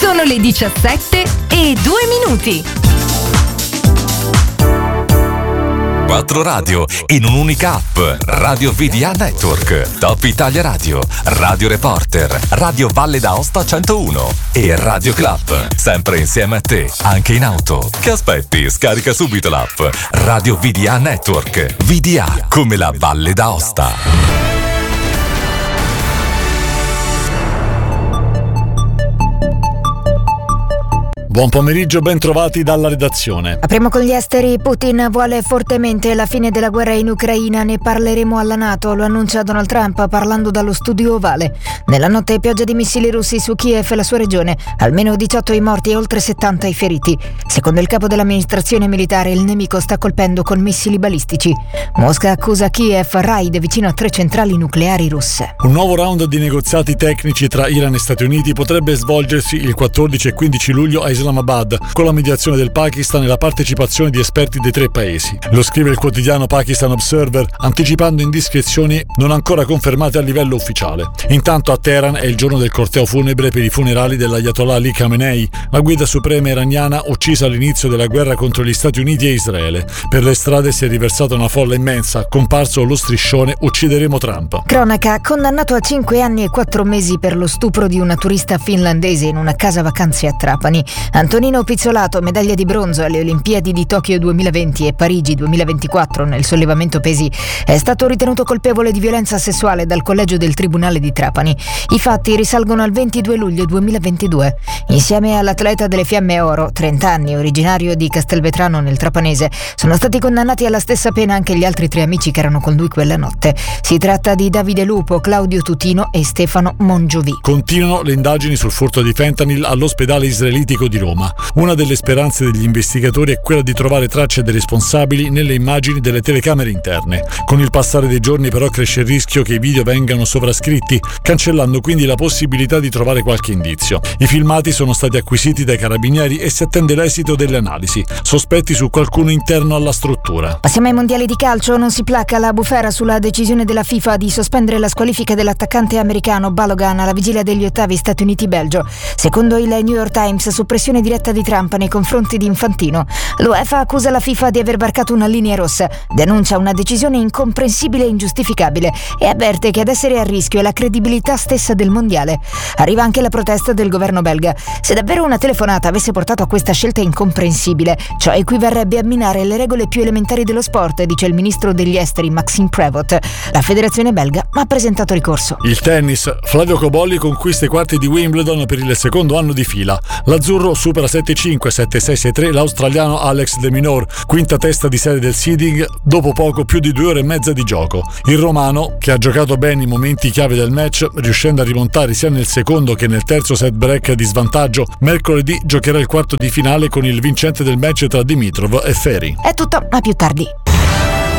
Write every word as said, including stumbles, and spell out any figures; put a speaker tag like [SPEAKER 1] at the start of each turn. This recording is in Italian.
[SPEAKER 1] Sono le diciassette e due minuti.
[SPEAKER 2] Quattro radio in un'unica app. Radio V D A Network, Top Italia Radio, Radio Reporter, Radio Valle d'Aosta centouno e Radio Club. Sempre insieme a te, anche in auto. Che aspetti? Scarica subito l'app. Radio V D A Network. V D A come la Valle d'Aosta.
[SPEAKER 3] Buon pomeriggio, ben trovati dalla redazione.
[SPEAKER 4] Apriamo con gli esteri. Putin vuole fortemente la fine della guerra in Ucraina, ne parleremo alla NATO, lo annuncia Donald Trump parlando dallo studio ovale. Nella notte pioggia di missili russi su Kiev e la sua regione, almeno diciotto i morti e oltre settanta i feriti. Secondo il capo dell'amministrazione militare il nemico sta colpendo con missili balistici. Mosca accusa Kiev raid vicino a tre centrali nucleari russe.
[SPEAKER 3] Un nuovo round di negoziati tecnici tra Iran e Stati Uniti potrebbe svolgersi il quattordici e quindici luglio a Islamabad, con la mediazione del Pakistan e la partecipazione di esperti dei tre paesi. Lo scrive il quotidiano Pakistan Observer, anticipando indiscrezioni non ancora confermate a livello ufficiale. Intanto a Teheran è il giorno del corteo funebre per i funerali dell'Ayatollah Ali Khamenei, la guida suprema iraniana uccisa all'inizio della guerra contro gli Stati Uniti e Israele. Per le strade si è riversata una folla immensa, comparso lo striscione "Uccideremo Trump".
[SPEAKER 4] Cronaca: condannato a cinque anni e quattro mesi per lo stupro di una turista finlandese in una casa vacanze a Trapani. Antonino Pizzolato, medaglia di bronzo alle Olimpiadi di Tokyo duemilaventi e Parigi duemilaventiquattro nel sollevamento pesi, è stato ritenuto colpevole di violenza sessuale dal collegio del Tribunale di Trapani. I fatti risalgono al ventidue luglio duemilaventidue. Insieme all'atleta delle Fiamme Oro, trenta anni, originario di Castelvetrano nel Trapanese, sono stati condannati alla stessa pena anche gli altri tre amici che erano con lui quella notte. Si tratta di Davide Lupo, Claudio Tutino e Stefano Mongiovi.
[SPEAKER 3] Continuano le indagini sul furto di fentanyl all'ospedale israelitico di Roma. Una delle speranze degli investigatori è quella di trovare tracce dei responsabili nelle immagini delle telecamere interne. Con il passare dei giorni però cresce il rischio che i video vengano sovrascritti, cancellando quindi la possibilità di trovare qualche indizio. I filmati sono stati acquisiti dai carabinieri e si attende l'esito delle analisi. Sospetti su qualcuno interno alla struttura.
[SPEAKER 4] Passiamo ai mondiali di calcio. Non si placa la bufera sulla decisione della FIFA di sospendere la squalifica dell'attaccante americano Balogan alla vigilia degli ottavi Stati Uniti-Belgio. Secondo il New York Times, su pressione diretta di Trump nei confronti di Infantino, l'UEFA accusa la FIFA di aver varcato una linea rossa, denuncia una decisione incomprensibile e ingiustificabile e avverte che ad essere a rischio è la credibilità stessa del mondiale. Arriva anche la protesta del governo belga. Se davvero una telefonata avesse portato a questa scelta incomprensibile, ciò equivarrebbe a minare le regole più elementari dello sport, dice il ministro degli esteri Maxime Prévost. La federazione belga ha presentato ricorso.
[SPEAKER 3] Il tennis. Flavio Cobolli conquista i quarti di Wimbledon per il secondo anno di fila. L'azzurro supera sette cinque sette sei sei tre l'australiano Alex de Minaur, quinta testa di serie del seeding dopo poco più di due ore e mezza di gioco. Il romano, che ha giocato bene i momenti chiave del match, riuscendo a rimontare sia nel secondo che nel terzo set break di svantaggio, mercoledì giocherà il quarto di finale con il vincente del match tra Dimitrov e Ferry.
[SPEAKER 4] È tutto, a più tardi.